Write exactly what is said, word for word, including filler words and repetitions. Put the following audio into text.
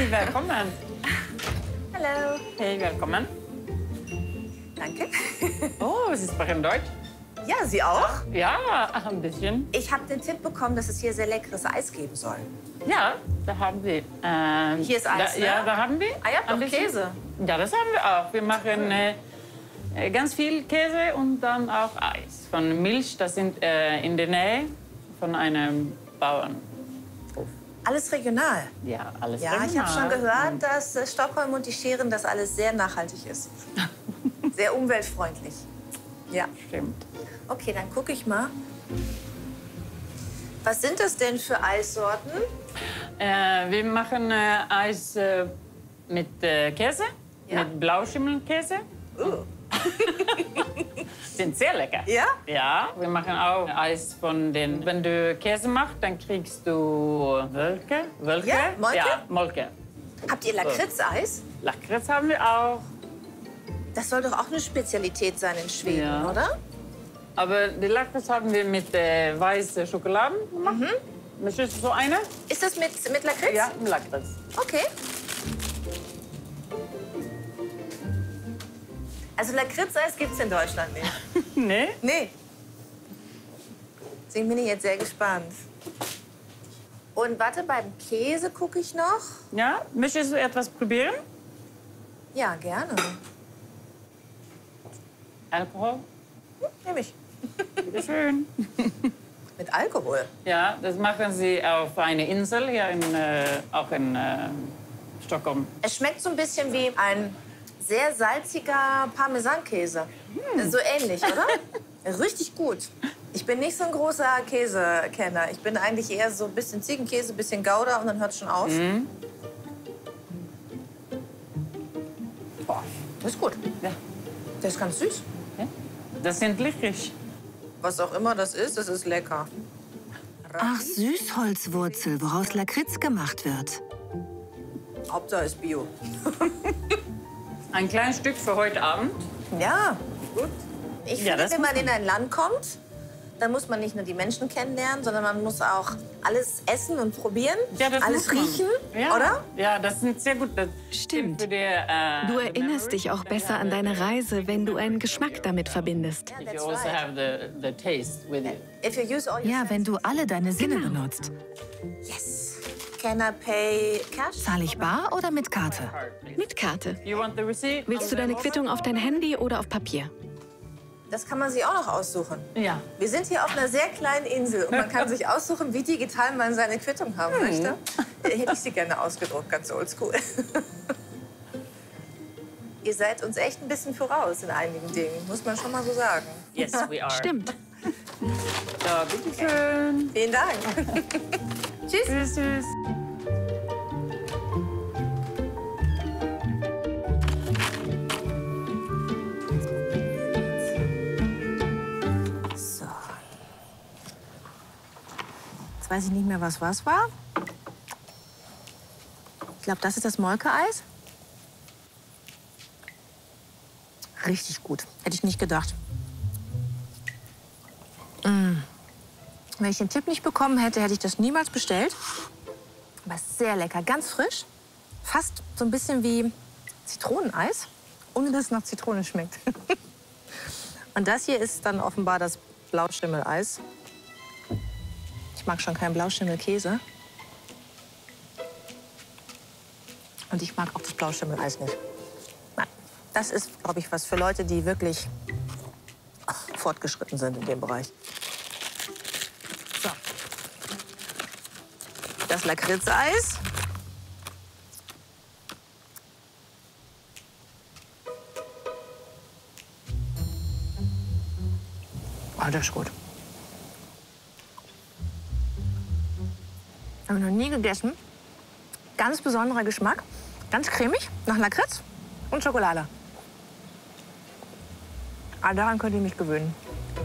Hey, willkommen. Hallo. Hey, willkommen. Danke. Oh, Sie sprechen Deutsch? Ja, Sie auch? Ja, ein bisschen. Ich habe den Tipp bekommen, dass es hier sehr leckeres Eis geben soll. Ja, da haben wir. Ähm, Hier ist Eis, da, ne? Ja, da haben wir. Ah, ihr habt ein doch bisschen. Käse. Ja, das haben wir auch. Wir machen äh, ganz viel Käse und dann auch Eis. Von Milch, das sind äh, in der Nähe von einem Bauernhof. Alles regional. Ja, alles Ja, ich habe schon gehört, dass äh, Stockholm und die Scheren, das alles sehr nachhaltig ist. Sehr umweltfreundlich. Ja. Stimmt. Okay, dann gucke ich mal. Was sind das denn für Eissorten? Äh, wir machen äh, Eis äh, mit äh, Käse, Ja. mit Blauschimmelkäse. Uh. Sind sehr lecker. Ja? Ja, wir machen auch Eis von den... Wenn du Käse machst, dann kriegst du Wölke. Wölke? Ja, Molke? Ja, Molke. Habt ihr Lakritzeis? Lakritz haben wir auch. Das soll doch auch eine Spezialität sein in Schweden, Ja. oder? Aber die Lakritz haben wir mit äh, weißer Schokolade gemacht. Mhm. Möchtest du so eine? Ist das mit, mit Lakritz? Ja, Lakritz. Okay. Also Lakritzeis gibt's in Deutschland nicht. Nee? Nee. Deswegen bin ich jetzt sehr gespannt. Und warte, beim Käse gucke ich noch. Ja, möchtest du etwas probieren? Ja, gerne. Alkohol? Hm, nehme ich. Bitte schön. Mit Alkohol? Ja, das machen sie auf einer Insel hier in, äh, auch in äh, Stockholm. Es schmeckt so ein bisschen wie ein sehr salziger Parmesankäse. Hm. So ähnlich, oder? Richtig gut. Ich bin nicht so ein großer Käsekenner. Ich bin eigentlich eher so ein bisschen Ziegenkäse, ein bisschen Gouda und dann hört es schon auf. Mhm. Boah, das ist gut. Ja. Das ist ganz süß. Ja. Das sind Licorice. Was auch immer das ist, das ist lecker. Ach, Süßholzwurzel, woraus Lakritz gemacht wird. Hauptsache ist Bio. Ein kleines Stück für heute Abend. Ja, gut. Ich Ja, finde, das wenn muss man in ein Land kommt, dann muss man nicht nur die Menschen kennenlernen, sondern man muss auch alles essen und probieren, Ja, das alles muss man. riechen, Ja. oder? Ja, das sind sehr gut. Das Stimmt. für die, äh, Du the erinnerst dich auch besser an deine Reise, wenn du einen Geschmack damit verbindest. If you also have the, the taste with it. If you use all your Ja, wenn du alle deine Sinne Genau. benutzt. Yes. Can I pay cash? Zahle ich bar oder mit Karte? Mit Karte. You want the receipt? Willst du deine Quittung auf dein Handy oder auf Papier? Das kann man sich auch noch aussuchen. Ja. Wir sind hier auf einer sehr kleinen Insel und man kann sich aussuchen, wie digital man seine Quittung haben möchte. Hätte ich sie gerne ausgedruckt, ganz oldschool. Ihr seid uns echt ein bisschen voraus in einigen Dingen, muss man schon mal so sagen. Yes, we are. Stimmt. Ja, bitteschön. Vielen Dank. Tschüss. Tschüss, tschüss. So. Jetzt weiß ich nicht mehr, was was war. Ich glaube, das ist das Molke-Eis. Richtig gut. Hätte ich nicht gedacht. Mm. Wenn ich den Tipp nicht bekommen hätte, hätte ich das niemals bestellt. Aber sehr lecker, ganz frisch. Fast so ein bisschen wie Zitroneneis, ohne dass es nach Zitrone schmeckt. Und das hier ist dann offenbar das Blauschimmelleis. Ich mag schon keinen Blauschimmelkäse. Und ich mag auch das Blauschimmelleis nicht. Nein, das ist, glaube ich, was für Leute, die wirklich ach, fortgeschritten sind in dem Bereich. So. Das Lakritzeis. Oh, das ist gut. Habe ich noch nie gegessen. Ganz besonderer Geschmack. Ganz cremig, nach Lakritz und Schokolade. Aber daran könnt ihr mich gewöhnen.